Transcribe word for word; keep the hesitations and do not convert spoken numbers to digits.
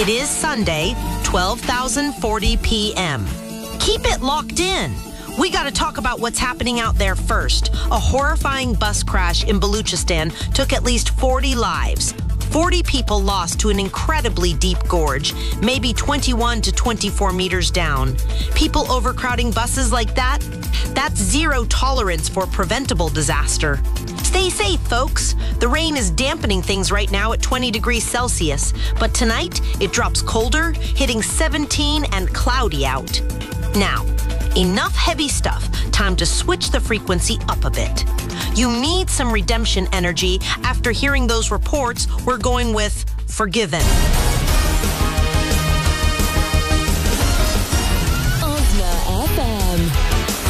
It is Sunday, twelve thousand forty p m Keep it locked in. We got to talk about what's happening out there first. A horrifying bus crash in Baluchistan took at least forty lives. forty people lost to an incredibly deep gorge, maybe twenty-one to twenty-four meters down. People overcrowding buses like that? That's zero tolerance for preventable disaster. Stay safe, folks. The rain is dampening things right now at twenty degrees Celsius, but tonight it drops colder, hitting seventeen and cloudy out. Now, enough heavy stuff. Time to switch the frequency up a bit. You need some redemption energy. After hearing those reports, we're going with Forgiven.